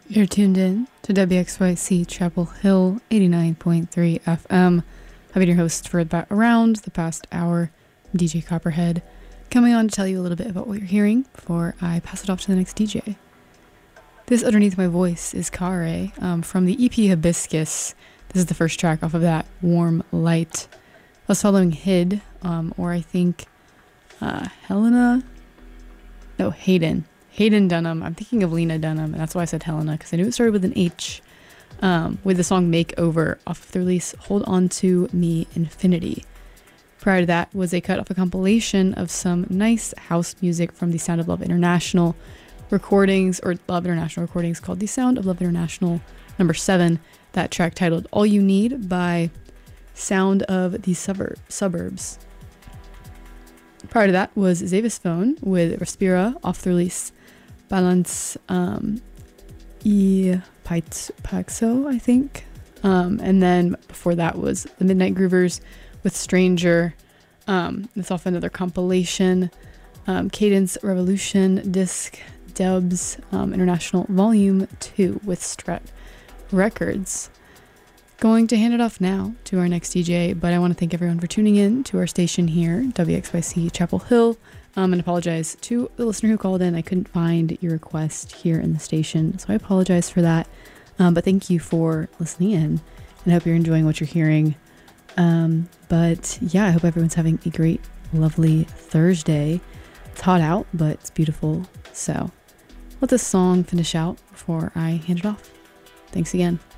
You're tuned in to WXYC Chapel Hill 89.3 FM. I've been your host for around the past hour, DJ Copperhead, coming on to tell you a little bit about what you're hearing before I pass it off to the next DJ. This underneath my voice is Kare from the EP Hibiscus. This is the first track off of that, Warm Light. I was following Hid, or I think Hayden. Hayden Dunham. I'm thinking of Lena Dunham, and that's why I said Helena, because I knew it started with an H, with the song Makeover off of the release Hold On To Me Infinity. Prior to that was a cut off a compilation of some nice house music from the Sound of Love International recordings, or Love International recordings, called the Sound of Love International number 7. That track titled All You Need by Sound of the Suburbs. Prior to that was Zavis Phone with Respira off the release Balance E Paxo, I think. And then before that was the Midnight Groovers with Stranger. It's off another compilation. Cadence Revolution Disc Dubs International Volume 2 with Stret Records. Going to hand it off now to our next DJ, but I want to thank everyone for tuning in to our station here, WXYC Chapel Hill, and apologize to the listener who called in. I couldn't find your request here in the station, so I apologize for that. But thank you for listening in, and I hope you're enjoying what you're hearing. But yeah, I hope everyone's having a great, lovely Thursday. It's hot out, but it's beautiful. So let this song finish out before I hand it off. Thanks again.